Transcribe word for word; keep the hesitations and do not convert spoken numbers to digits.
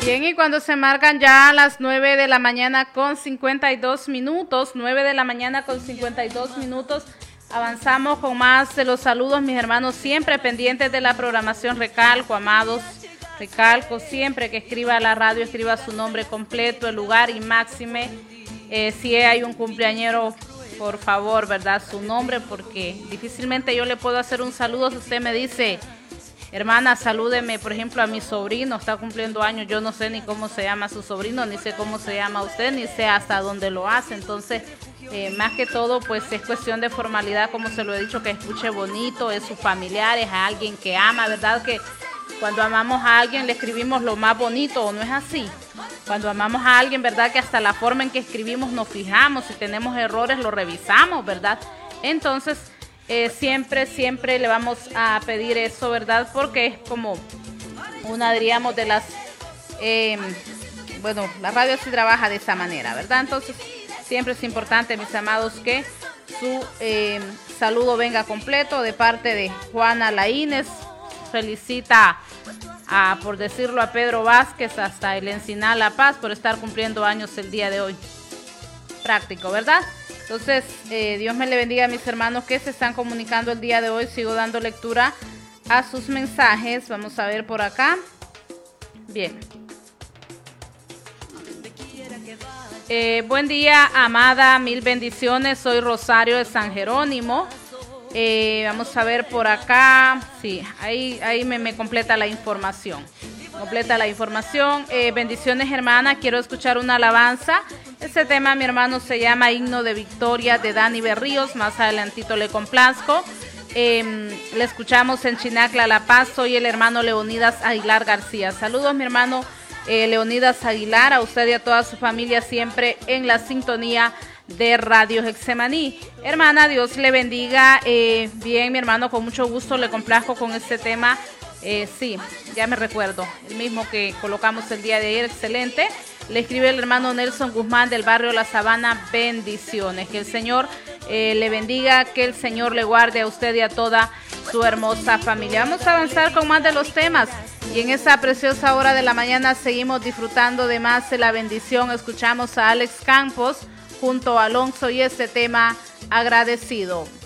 Bien, y cuando se marcan ya las nueve de la mañana con cincuenta y dos minutos, nueve de la mañana con cincuenta y dos minutos, avanzamos con más de los saludos, mis hermanos, siempre pendientes de la programación. Recalco, amados, recalco siempre que escriba a la radio, escriba su nombre completo, el lugar y máxime. Eh, si hay un cumpleañero, por favor, ¿verdad? Su nombre, porque difícilmente yo le puedo hacer un saludo si usted me dice: hermana, salúdeme, por ejemplo, a mi sobrino, está cumpliendo años, yo no sé ni cómo se llama su sobrino, ni sé cómo se llama usted, ni sé hasta dónde lo hace. Entonces, eh, más que todo, pues es cuestión de formalidad, como se lo he dicho, que escuche bonito, es sus familiares, a alguien que ama, ¿verdad? Que cuando amamos a alguien le escribimos lo más bonito, ¿o no es así? Cuando amamos a alguien, ¿verdad? Que hasta la forma en que escribimos nos fijamos, si tenemos errores lo revisamos, ¿verdad? Entonces, Eh, siempre, siempre le vamos a pedir eso, ¿verdad? Porque es como una, diríamos, de las... Eh, bueno, la radio sí trabaja de esa manera, ¿verdad? Entonces, siempre es importante, mis amados, que su eh, saludo venga completo de parte de Juana Laínez. Felicita, a, por decirlo, a Pedro Vázquez hasta el Encinal La Paz por estar cumpliendo años el día de hoy. Práctico, ¿verdad? Entonces, eh, Dios me le bendiga a mis hermanos que se están comunicando el día de hoy. Sigo dando lectura a sus mensajes. Vamos a ver por acá. Bien. Eh, buen día, amada. Mil bendiciones. Soy Rosario de San Jerónimo. Eh, vamos a ver por acá. Sí, ahí, ahí me, me completa la información. Completa la información. Eh, bendiciones, hermana. Quiero escuchar una alabanza. Este tema, mi hermano, se llama Himno de Victoria de Dani Berríos. Más adelantito le complazco. Eh, le escuchamos en Chinacla, La Paz. Soy el hermano Leonidas Aguilar García. Saludos, mi hermano eh, Leonidas Aguilar, a usted y a toda su familia, siempre en la sintonía de Radio Getsemaní. Hermana, Dios le bendiga. Eh, bien, mi hermano, con mucho gusto le complazco con este tema. Eh, sí, ya me recuerdo, el mismo que colocamos el día de ayer, excelente. Le escribe el hermano Nelson Guzmán del barrio La Sabana. Bendiciones, que el Señor eh, le bendiga, que el Señor le guarde a usted y a toda su hermosa familia. Vamos a avanzar con más de los temas y en esa preciosa hora de la mañana seguimos disfrutando de más de la bendición. Escuchamos a Alex Campos junto a Alonso y este tema, Agradecido.